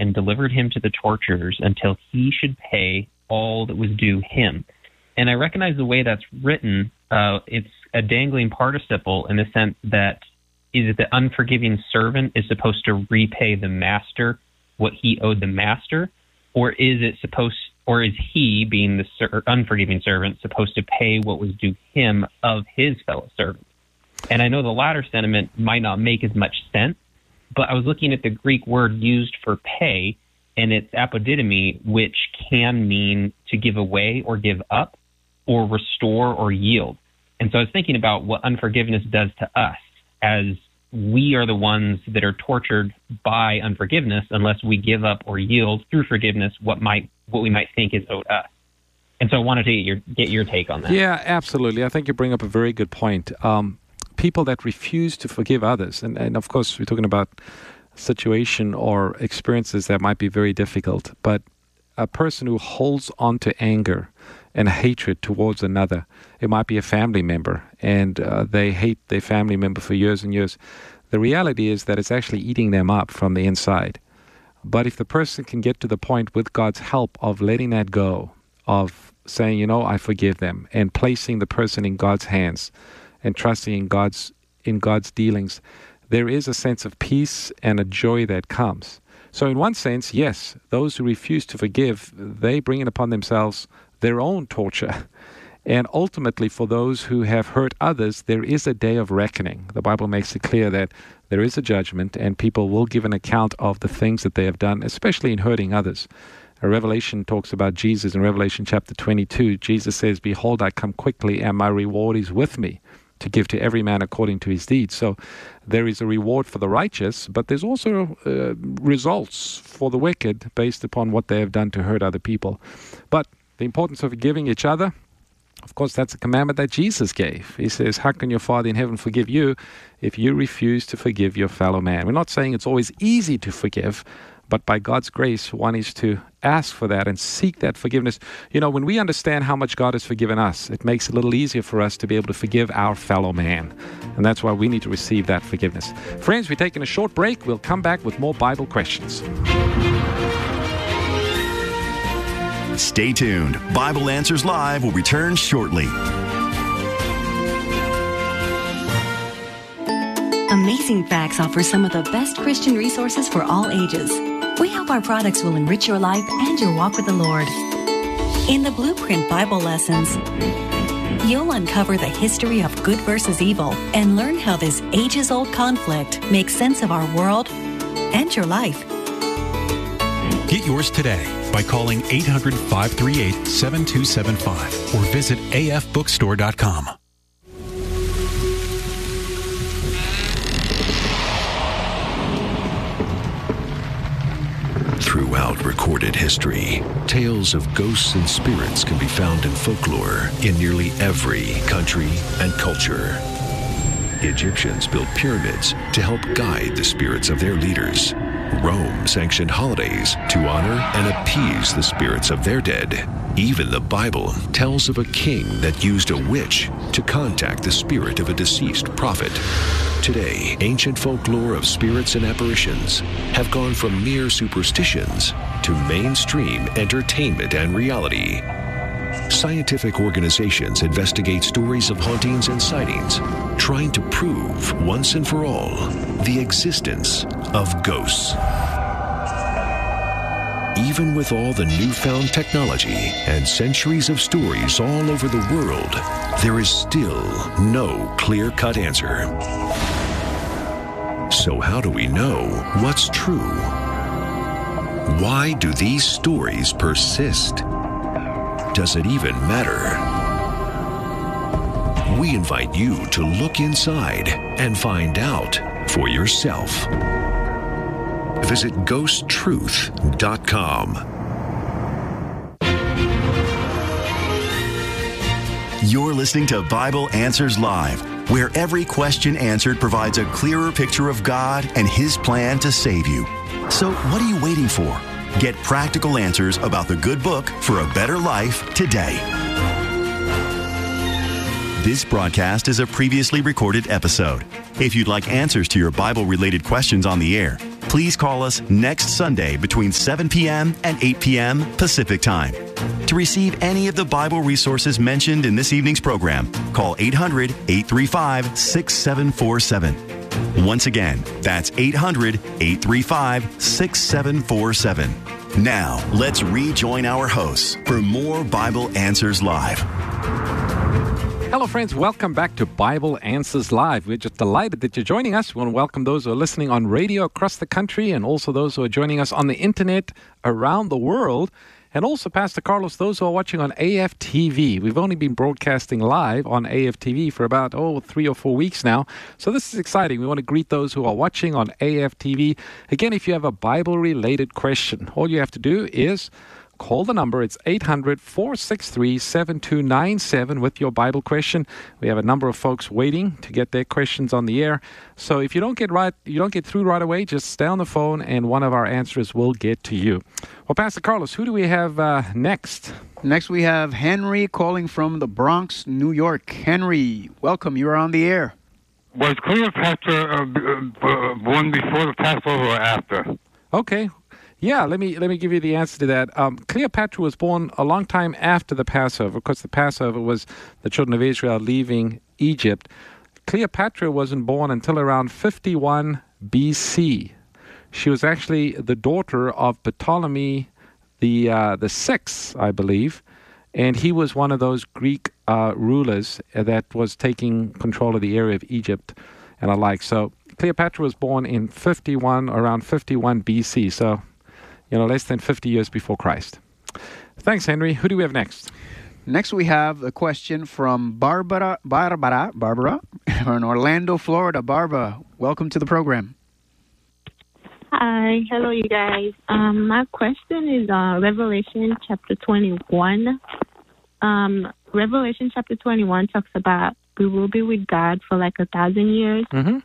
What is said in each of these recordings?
and delivered him to the torturers until he should pay all that was due him. And I recognize the way that's written, it's a dangling participle in the sense that is it the unforgiving servant is supposed to repay the master what he owed the master, or is he, being the unforgiving servant, supposed to pay what was due him of his fellow servant? And I know the latter sentiment might not make as much sense, but I was looking at the Greek word used for pay, and it's apodidomi, which can mean to give away or give up or restore or yield. And so I was thinking about what unforgiveness does to us, as we are the ones that are tortured by unforgiveness unless we give up or yield through forgiveness what we might think is owed us. And so I wanted to get your take on that. Yeah, absolutely. I think you bring up a very good point. People that refuse to forgive others, and of course we're talking about a situation or experiences that might be very difficult, but a person who holds on to anger and hatred towards another, it might be a family member, and they hate their family member for years and years. The reality is that it's actually eating them up from the inside. But if the person can get to the point with God's help of letting that go, of saying, I forgive them, and placing the person in God's hands and trusting in God's dealings, there is a sense of peace and a joy that comes. So in one sense, yes, those who refuse to forgive, they bring it upon themselves their own torture. And ultimately, for those who have hurt others, there is a day of reckoning. The Bible makes it clear that there is a judgment, and people will give an account of the things that they have done, especially in hurting others. Revelation talks about Jesus in Revelation chapter 22. Jesus says, "Behold, I come quickly, and my reward is with me, to give to every man according to his deeds." So there is a reward for the righteous, but there's also results for the wicked based upon what they have done to hurt other people. But the importance of forgiving each other, of course, that's a commandment that Jesus gave. He says, how can your Father in heaven forgive you if you refuse to forgive your fellow man? We're not saying it's always easy to forgive, but by God's grace, one is to ask for that and seek that forgiveness. When we understand how much God has forgiven us, it makes it a little easier for us to be able to forgive our fellow man. And that's why we need to receive that forgiveness. Friends, we're taking a short break. We'll come back with more Bible questions. Stay tuned. Bible Answers Live will return shortly. Amazing Facts offers some of the best Christian resources for all ages. We hope our products will enrich your life and your walk with the Lord. In the Blueprint Bible Lessons, you'll uncover the history of good versus evil and learn how this ages-old conflict makes sense of our world and your life. Get yours today by calling 800-538-7275 or visit afbookstore.com. Throughout recorded history, tales of ghosts and spirits can be found in folklore in nearly every country and culture. Egyptians built pyramids to help guide the spirits of their leaders. Rome sanctioned holidays to honor and appease the spirits of their dead. Even the Bible tells of a king that used a witch to contact the spirit of a deceased prophet. Today, ancient folklore of spirits and apparitions have gone from mere superstitions to mainstream entertainment and reality. Scientific organizations investigate stories of hauntings and sightings, trying to prove once and for all the existence of ghosts. Even with all the newfound technology and centuries of stories all over the world, there is still no clear-cut answer. So how do we know what's true? Why do these stories persist? Does it even matter? We invite you to look inside and find out for yourself. Visit ghosttruth.com. You're listening to Bible Answers Live, where every question answered provides a clearer picture of God and His plan to save you. So what are you waiting for? Get practical answers about the good book for a better life today. This broadcast is a previously recorded episode. If you'd like answers to your Bible-related questions on the air, Please call us next Sunday between 7 p.m. and 8 p.m. Pacific Time. To receive any of the Bible resources mentioned in this evening's program, call 800-835-6747. Once again, that's 800-835-6747. Now, let's rejoin our hosts for more Bible Answers Live. Hello, friends. Welcome back to Bible Answers Live. We're just delighted that you're joining us. We want to welcome those who are listening on radio across the country and also those who are joining us on the internet around the world. And also, Pastor Carlos, those who are watching on AFTV. We've only been broadcasting live on AFTV for about, 3 or 4 weeks now. So this is exciting. We want to greet those who are watching on AFTV. Again, if you have a Bible-related question, all you have to do is call the number. It's 800-463-7297 with your Bible question. We have a number of folks waiting to get their questions on the air. So if you don't get through right away, just stay on the phone and one of our answers will get to you. Well, Pastor Carlos, who do we have next? Next, we have Henry calling from the Bronx, New York. Henry, welcome. You are on the air. Was Cleopatra born before the Passover or after? Okay. Yeah, let me give you the answer to that. Cleopatra was born a long time after the Passover. Of course, the Passover was the children of Israel leaving Egypt. Cleopatra wasn't born until around 51 BC. She was actually the daughter of Ptolemy the sixth, I believe, and he was one of those Greek rulers that was taking control of the area of Egypt and alike. So Cleopatra was born in around 51 BC. So, less than 50 years before Christ. Thanks, Henry. Who do we have next? Next, we have a question from Barbara in Orlando, Florida. Barbara, welcome to the program. Hi. Hello, you guys. My question is Revelation chapter 21. Revelation chapter 21 talks about we will be with God for like 1,000 years, and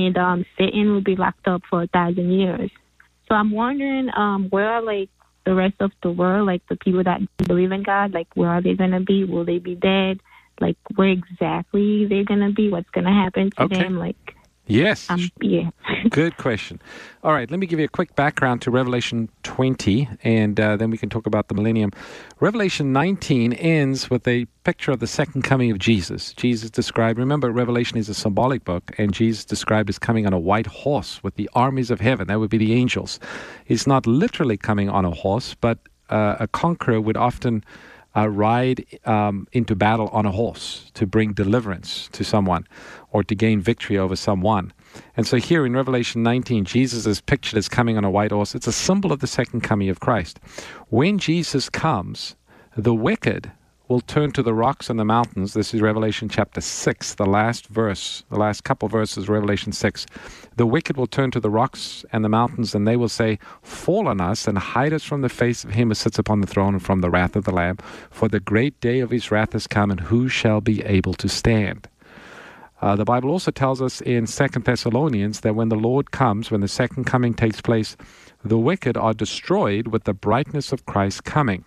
Satan will be locked up for 1,000 years. So I'm wondering, where are like the rest of the world, like the people that believe in God, like where are they going to be? Will they be dead? Like where exactly they're going to be? What's going to happen to them? Like, yes. Yeah. Good question. All right, let me give you a quick background to Revelation 20, and then we can talk about the millennium. Revelation 19 ends with a picture of the second coming of Jesus. Jesus described, remember, Revelation is a symbolic book, and Jesus described as coming on a white horse with the armies of heaven. That would be the angels. He's not literally coming on a horse, but a conqueror would often ride into battle on a horse to bring deliverance to someone or to gain victory over someone. And so here in Revelation 19, Jesus is pictured as coming on a white horse. It's a symbol of the second coming of Christ. When Jesus comes, the wicked will turn to the rocks and the mountains. This is Revelation chapter 6, the last couple verses, Revelation 6. The wicked will turn to the rocks and the mountains, and they will say, "Fall on us and hide us from the face of him who sits upon the throne and from the wrath of the Lamb. For the great day of his wrath has come, and who shall be able to stand?" The Bible also tells us in 2 Thessalonians that when the Lord comes, when the second coming takes place, the wicked are destroyed with the brightness of Christ's coming.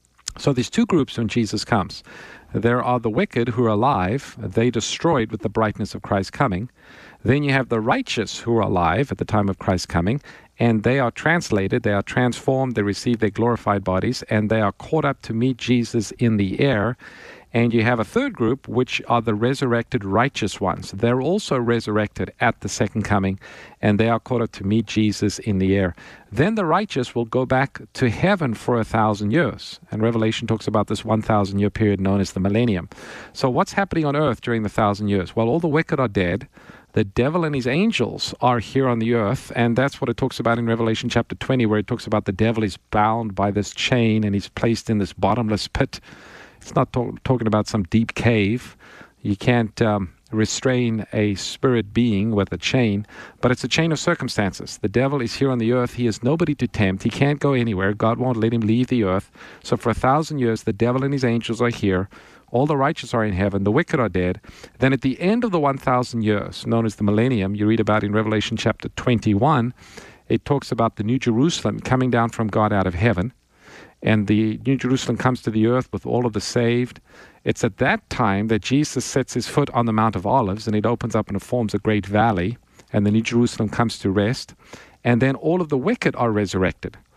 So there's two groups when Jesus comes. There are the wicked who are alive. They destroyed with the brightness of Christ's coming. Then you have the righteous who are alive at the time of Christ's coming, and they are translated, they are transformed, they receive their glorified bodies, and they are caught up to meet Jesus in the air. And you have a third group, which are the resurrected righteous ones. They're also resurrected at the second coming, and they are caught up to meet Jesus in the air. Then the righteous will go back to heaven for 1,000 years. And Revelation talks about this 1,000-year period known as the millennium. So what's happening on earth during the 1,000 years? Well, all the wicked are dead. The devil and his angels are here on the earth, and that's what it talks about in Revelation chapter 20, where it talks about the devil is bound by this chain, and he's placed in this bottomless pit. It's not talking about some deep cave. You can't restrain a spirit being with a chain, but it's a chain of circumstances. The devil is here on the earth. He has nobody to tempt. He can't go anywhere. God won't let him leave the earth. So for 1,000 years, the devil and his angels are here. All the righteous are in heaven. The wicked are dead. Then at the end of the 1,000 years, known as the millennium, you read about in Revelation chapter 21, it talks about the New Jerusalem coming down from God out of heaven. And the New Jerusalem comes to the earth with all of the saved. It's at that time that Jesus sets his foot on the Mount of Olives, and it opens up and it forms a great valley, and the New Jerusalem comes to rest. and then all of the wicked are resurrected.